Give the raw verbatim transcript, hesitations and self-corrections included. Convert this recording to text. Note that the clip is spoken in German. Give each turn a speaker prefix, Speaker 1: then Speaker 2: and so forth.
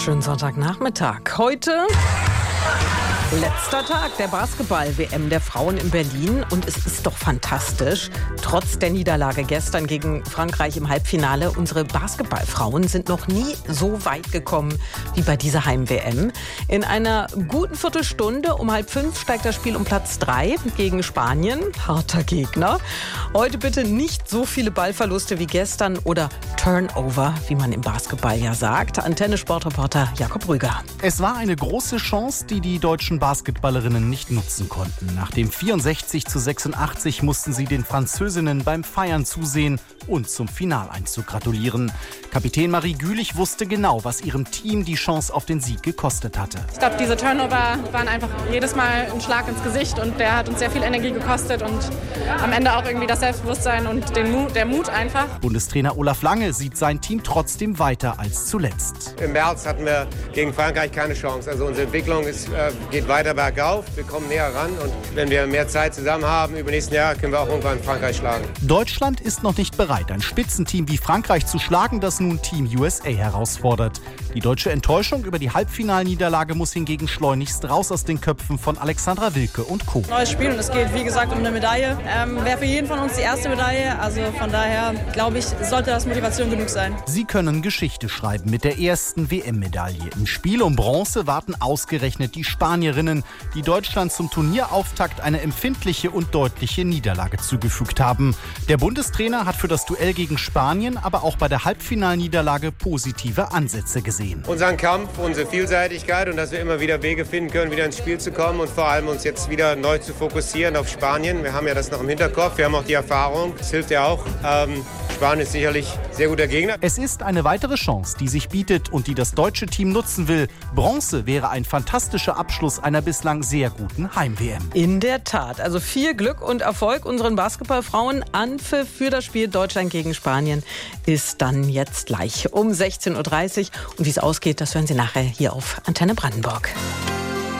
Speaker 1: Schönen Sonntagnachmittag. Heute letzter Tag der Basketball-W M der Frauen in Berlin. Und es ist doch fantastisch. Trotz der Niederlage gestern gegen Frankreich im Halbfinale, unsere Basketballfrauen sind noch nie so weit gekommen wie bei dieser Heim-W M. In einer guten Viertelstunde um halb fünf steigt das Spiel um Platz drei gegen Spanien. Harter Gegner. Heute bitte nicht so viele Ballverluste wie gestern oder Turnover, wie man im Basketball ja sagt. Antenne-Sportreporter Jakob Rüger.
Speaker 2: Es war eine große Chance, die die deutschen Basketballerinnen nicht nutzen konnten. Nach dem vierundsechzig zu sechsundachtzig mussten sie den Französinnen beim Feiern zusehen und zum Finaleinzug gratulieren. Kapitän Marie Gülich wusste genau, was ihrem Team die Chance auf den Sieg gekostet hatte.
Speaker 3: Ich glaube, diese Turnover waren einfach jedes Mal ein Schlag ins Gesicht und der hat uns sehr viel Energie gekostet und am Ende auch irgendwie das Selbstbewusstsein und den Mut, der Mut einfach.
Speaker 2: Bundestrainer Olaf Lange sieht sein Team trotzdem weiter als zuletzt.
Speaker 4: Im März hatten wir gegen Frankreich keine Chance. Also unsere Entwicklung ist, äh, geht weiter bergauf, wir kommen näher ran und wenn wir mehr Zeit zusammen haben, über nächsten Jahr können wir auch irgendwann Frankreich schlagen.
Speaker 2: Deutschland ist noch nicht bereit, ein Spitzenteam wie Frankreich zu schlagen, das nun Team U S A herausfordert. Die deutsche Enttäuschung über die Halbfinalniederlage muss hingegen schleunigst raus aus den Köpfen von Alexandra Wilke und Co.
Speaker 5: Neues Spiel und es geht, wie gesagt, um eine Medaille. Ähm, Wäre für jeden von uns die erste Medaille. Also von daher, glaube ich, sollte das Motivation genug sein.
Speaker 2: Sie können Geschichte schreiben mit der ersten W M-Medaille. Im Spiel um Bronze warten ausgerechnet die Spanierinnen, die Deutschland zum Turnierauftakt eine empfindliche und deutliche Niederlage zugefügt haben. Der Bundestrainer hat für das Duell gegen Spanien, aber auch bei der Halbfinalniederlage positive Ansätze gesehen.
Speaker 4: Unseren Kampf, unsere Vielseitigkeit und dass wir immer wieder Wege finden können, wieder ins Spiel zu kommen und vor allem uns jetzt wieder neu zu fokussieren auf Spanien. Wir haben ja das noch im Hinterkopf, wir haben auch die Erfahrung, das hilft ja auch. Ähm, Spanien ist sicherlich ein sehr guter Gegner.
Speaker 2: Es ist eine weitere Chance, die sich bietet und die das deutsche Team nutzen will. Bronze wäre ein fantastischer Abschluss einer bislang sehr guten Heim-W M.
Speaker 1: In der Tat. Also viel Glück und Erfolg unseren Basketballfrauen. Anpfiff für das Spiel Deutschland gegen Spanien ist dann jetzt gleich um sechzehn Uhr dreißig. Und wie es ausgeht, das hören Sie nachher hier auf Antenne Brandenburg.